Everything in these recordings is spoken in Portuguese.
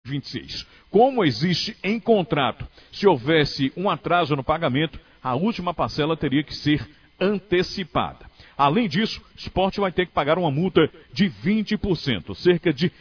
26. Como existe em contrato, se houvesse um atraso no pagamento, a última parcela teria que ser antecipada. Além disso, o Sport vai ter que pagar uma multa de 20%, cerca de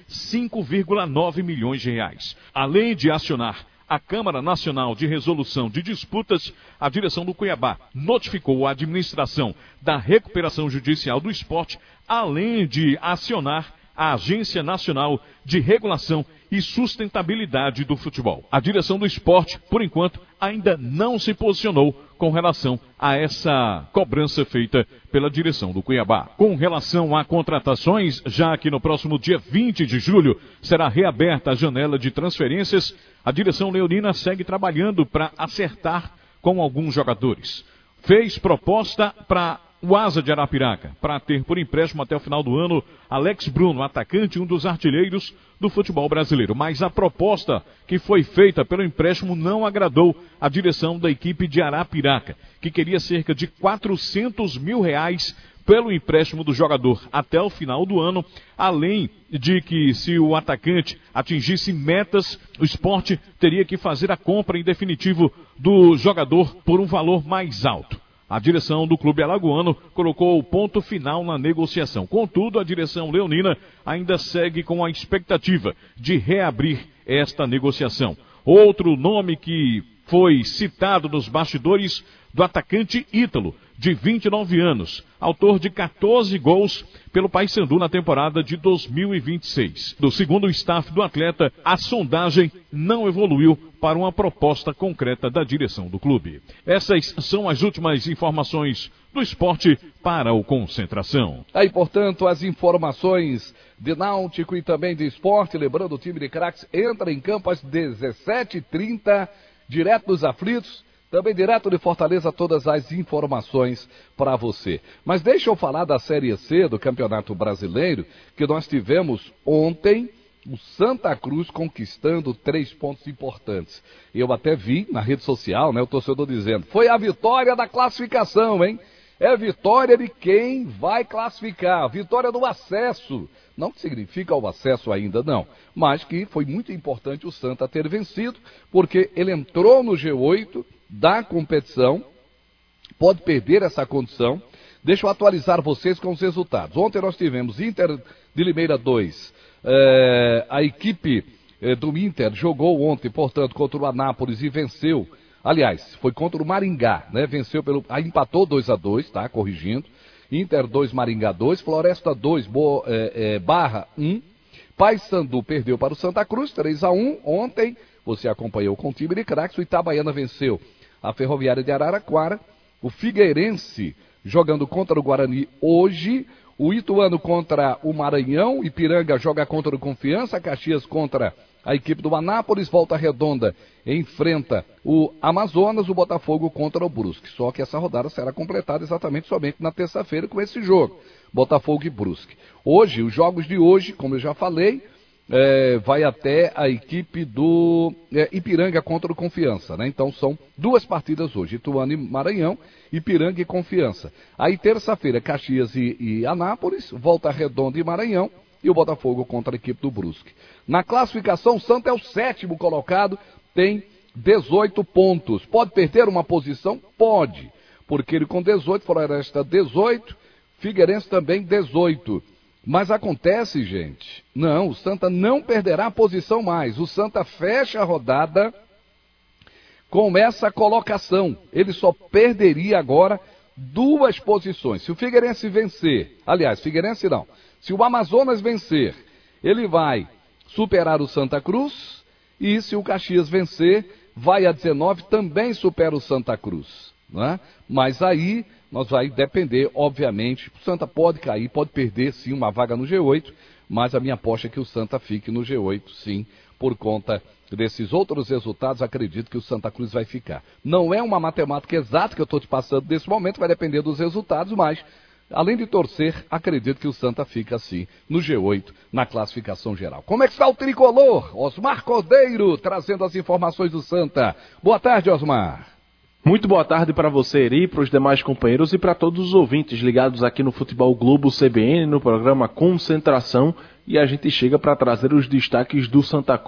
5,9 milhões de reais. Além de acionar a Câmara Nacional de Resolução de Disputas, a direção do Cuiabá notificou a administração da recuperação judicial do Sport, além de acionar a Agência Nacional de Regulação e Sustentabilidade do Futebol. A direção do Sport, por enquanto, ainda não se posicionou com relação a essa cobrança feita pela direção do Cuiabá. Com relação a contratações, já que no próximo dia 20 de julho será reaberta a janela de transferências, a direção leonina segue trabalhando para acertar com alguns jogadores. Fez proposta para o Asa de Arapiraca, para ter por empréstimo até o final do ano Alex Bruno, atacante, um dos artilheiros do futebol brasileiro. Mas a proposta que foi feita pelo empréstimo não agradou a direção da equipe de Arapiraca, que queria cerca de R$400 mil pelo empréstimo do jogador até o final do ano, além de que, se o atacante atingisse metas, o Sport teria que fazer a compra em definitivo do jogador por um valor mais alto. A direção do clube alagoano colocou o ponto final na negociação. Contudo, a direção leonina ainda segue com a expectativa de reabrir esta negociação. Outro nome que foi citado nos bastidores, do atacante Ítalo, de 29 anos, autor de 14 gols pelo Paysandu na temporada de 2026. Do segundo staff do atleta, a sondagem não evoluiu para uma proposta concreta da direção do clube. Essas são as últimas informações do esporte para o Concentração. Aí, portanto, as informações de Náutico e também de esporte. Lembrando, o time de craques entra em campo às 17h30, direto dos aflitos. Também direto de Fortaleza, todas as informações para você. Mas deixa eu falar da Série C do Campeonato Brasileiro, que nós tivemos ontem o Santa Cruz conquistando 3 pontos importantes. Eu até vi na rede social, o torcedor dizendo, foi a vitória da classificação, hein? É vitória de quem vai classificar, vitória do acesso. Não que significa o acesso ainda, não. Mas que foi muito importante o Santa ter vencido, porque ele entrou no G8 da competição, pode perder essa condição. Deixa eu atualizar vocês com os resultados. Ontem nós tivemos Inter de Limeira 2. A equipe do Inter jogou ontem, portanto, contra o Anápolis e venceu. Aliás, foi contra o Maringá, venceu empatou 2-2, tá? Corrigindo. Inter 2, Maringá 2, Floresta 2, Barra 1. Paysandu perdeu para o Santa Cruz, 3-1. Ontem, você acompanhou com o time de craques, o Itabaiana venceu a Ferroviária de Araraquara. O Figueirense jogando contra o Guarani hoje. O Ituano contra o Maranhão. Ipiranga joga contra o Confiança. Caxias contra a equipe do Anápolis. Volta Redonda enfrenta o Amazonas. O Botafogo contra o Brusque. Só que essa rodada será completada exatamente somente na terça-feira com esse jogo. Botafogo e Brusque. Hoje, os jogos de hoje, como eu já falei, vai até a equipe do Ipiranga contra o Confiança, Então são 2 partidas hoje, Ituano e Maranhão, Ipiranga e Confiança. Aí terça-feira, Caxias e Anápolis, Volta Redonda e Maranhão, e o Botafogo contra a equipe do Brusque. Na classificação, o Santa é o 7º colocado, tem 18 pontos. Pode perder uma posição? Pode, porque ele com 18, Floresta 18, Figueirense também 18. Mas acontece, gente, não, o Santa não perderá a posição mais. O Santa fecha a rodada com essa colocação. Ele só perderia agora 2 posições. Se o Figueirense vencer, aliás, Figueirense não, se o Amazonas vencer, ele vai superar o Santa Cruz, e se o Caxias vencer, vai a 19, também supera o Santa Cruz, Mas aí nós vai depender, obviamente, o Santa pode cair, pode perder sim uma vaga no G8, mas a minha aposta é que o Santa fique no G8 sim, por conta desses outros resultados, acredito que o Santa Cruz vai ficar. Não é uma matemática exata que eu estou te passando nesse momento, vai depender dos resultados, mas além de torcer, acredito que o Santa fica assim no G8, na classificação geral. Como é que está o tricolor? Osmar Cordeiro trazendo as informações do Santa. Boa tarde, Osmar. Muito boa tarde para você, Eri, para os demais companheiros e para todos os ouvintes ligados aqui no Futebol Globo CBN, no programa Concentração, e a gente chega para trazer os destaques do Santa Cruz.